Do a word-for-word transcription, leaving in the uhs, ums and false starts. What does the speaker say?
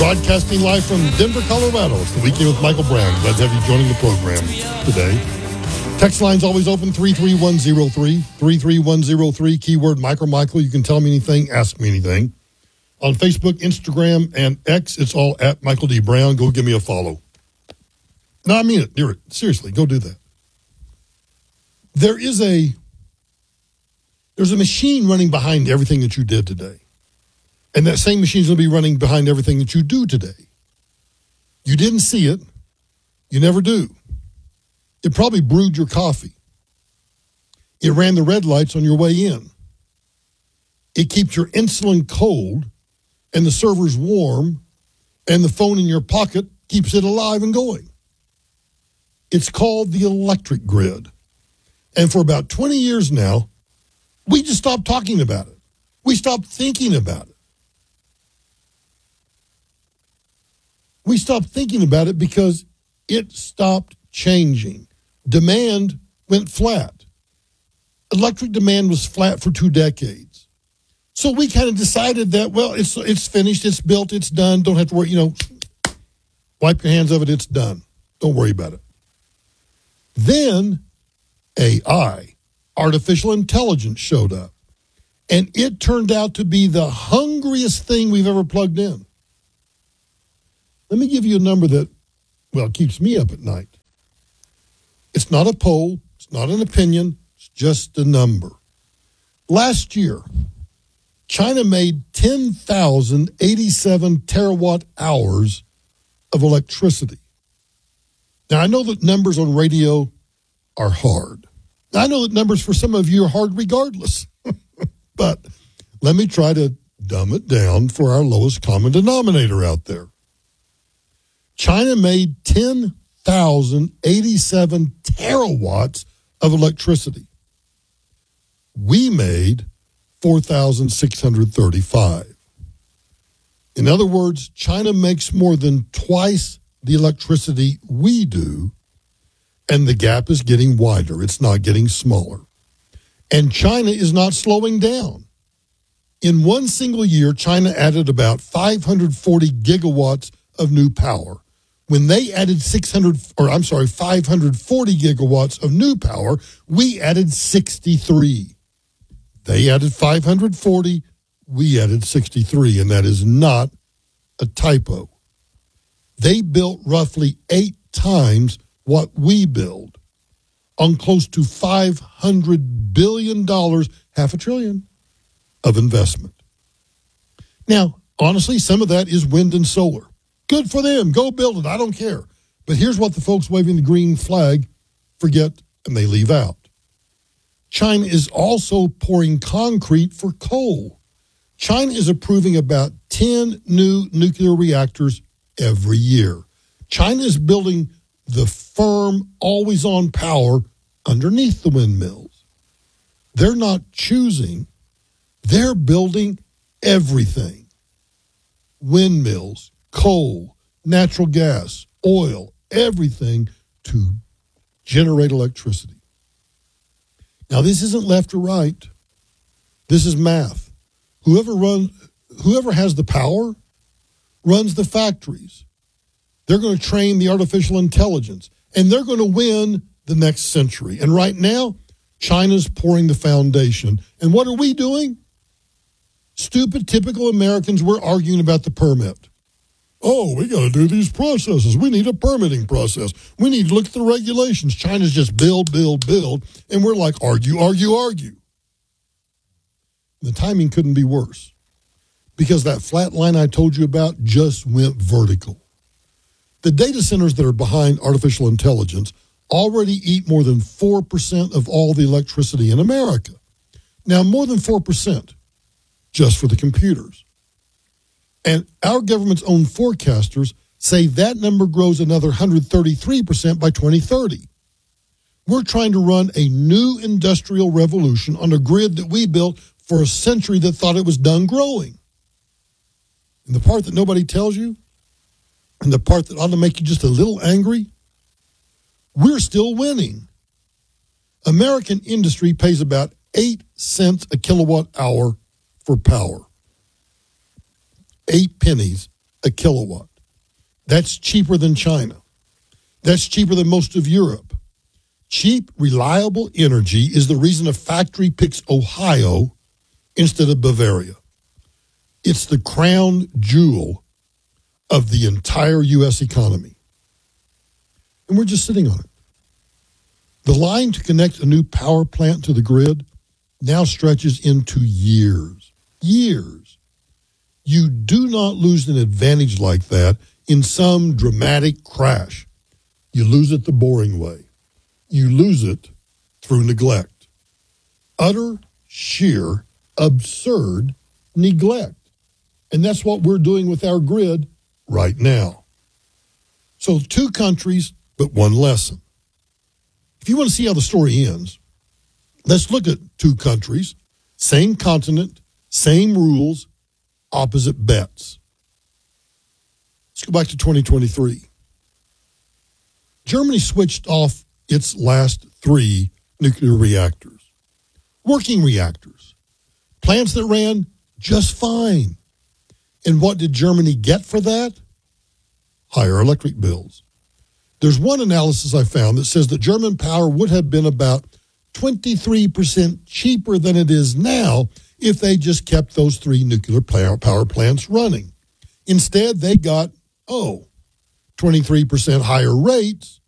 Broadcasting live from Denver, Colorado. It's the Weekend with Michael Brown. Glad to have you joining the program today. Text line's always open, three three one zero three, three three one zero three, keyword Michael Michael. You can tell me anything, ask me anything. On Facebook, Instagram, and X, it's all at Michael D. Brown. Go give me a follow. No, I mean it. Do it. Seriously, go do that. There is a, there's a machine running behind everything that you did today. And that same machine's going to be running behind everything that you do today. You didn't see it. You never do. It probably brewed your coffee. It ran the red lights on your way in. It keeps your insulin cold and the servers warm, and the phone in your pocket keeps it alive and going. It's called the electric grid. And for about twenty years now, we just stopped talking about it. We stopped thinking about it. We stopped thinking about it because it stopped changing. Demand went flat. Electric demand was flat for two decades. So we kind of decided that, well, it's it's finished, it's built, it's done. Don't have to worry, you know, wipe your hands of it, it's done. Don't worry about it. Then A I, artificial intelligence, showed up. And it turned out to be the hungriest thing we've ever plugged in. Let me give you a number that, well, keeps me up at night. It's not a poll. It's not an opinion. It's just a number. Last year, China made ten thousand eighty-seven terawatt hours of electricity. Now, I know that numbers on radio are hard. I know that numbers for some of you are hard regardless. But let me try to dumb it down for our lowest common denominator out there. China made ten thousand eighty-seven terawatts of electricity. We made four thousand six hundred thirty-five. In other words, China makes more than twice the electricity we do, and the gap is getting wider. It's not getting smaller. And China is not slowing down. In one single year, China added about five hundred forty gigawatts of new power. When they added six hundred, or I'm sorry, five hundred forty gigawatts of new power, we added sixty-three. They added five hundred forty, we added sixty-three, and that is not a typo. They built roughly eight times what we build on close to five hundred billion dollars, half a trillion, of investment. Now, honestly, some of that is wind and solar. Good for them. Go build it. I don't care. But here's what the folks waving the green flag forget and they leave out. China is also pouring concrete for coal. China is approving about ten new nuclear reactors every year. China is building the firm, always-on power underneath the windmills. They're not choosing. They're building everything. Windmills, coal, natural gas, oil, everything to generate electricity. Now, this isn't left or right. This is math. Whoever run, whoever has the power runs the factories. They're going to train the artificial intelligence, and they're going to win the next century. And right now, China's pouring the foundation. And what are we doing? Stupid, typical Americans, we're arguing about the permit. Oh, we got to do these processes. We need a permitting process. We need to look at the regulations. China's just build, build, build. And we're like, argue, argue, argue. The timing couldn't be worse because that flat line I told you about just went vertical. The data centers that are behind artificial intelligence already eat more than four percent of all the electricity in America. Now, more than four percent just for the computers. And our government's own forecasters say that number grows another one hundred thirty-three percent by twenty thirty. We're trying to run a new industrial revolution on a grid that we built for a century that thought it was done growing. And the part that nobody tells you, and the part that ought to make you just a little angry, we're still winning. American industry pays about eight cents a kilowatt hour for power. Eight pennies a kilowatt. That's cheaper than China. That's cheaper than most of Europe. Cheap, reliable energy is the reason a factory picks Ohio instead of Bavaria. It's the crown jewel of the entire U S economy. And we're just sitting on it. The line to connect a new power plant to the grid now stretches into years. Years. You do not lose an advantage like that in some dramatic crash. You lose it the boring way. You lose it through neglect. Utter, sheer, absurd neglect. And that's what we're doing with our grid right now. So two countries, but one lesson. If you want to see how the story ends, let's look at two countries, same continent, same rules, opposite bets. Let's go back to twenty twenty-three. Germany switched off its last three nuclear reactors, working reactors, plants that ran just fine. And what did Germany get for that? Higher electric bills. There's one analysis I found that says that German power would have been about twenty-three percent cheaper than it is now if they just kept those three nuclear power plants running. Instead, they got, oh, twenty-three percent higher rates